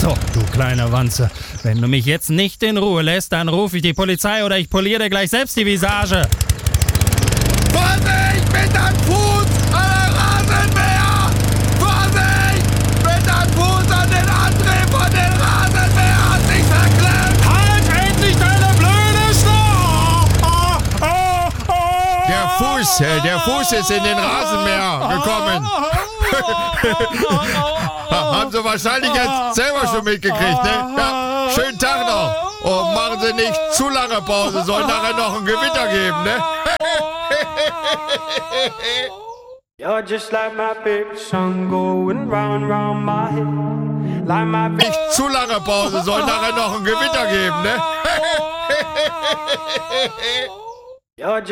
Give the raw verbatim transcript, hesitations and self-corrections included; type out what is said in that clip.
So, du kleine Wanze. Wenn du mich jetzt nicht in Ruhe lässt, dann rufe ich die Polizei oder ich poliere dir gleich selbst die Visage. Vorsicht mit deinem Fuß an der Rasenmäher! Vorsicht mit deinem Fuß an den Antrieb von den Rasenmäher! Hat sich verklemmt! Halt endlich deine blöde Schnur! Der Fuß, äh, der Fuß ist in den Rasenmäher gekommen. Haben Sie wahrscheinlich jetzt selber schon mitgekriegt, ne? Ja, schönen Tag noch. Und machen Sie nicht zu lange Pause, soll nachher noch ein Gewitter geben, ne? You're just like my favorite song going round, round my head. Like my Nicht zu lange Pause, soll nachher noch ein Gewitter geben, ne? You're just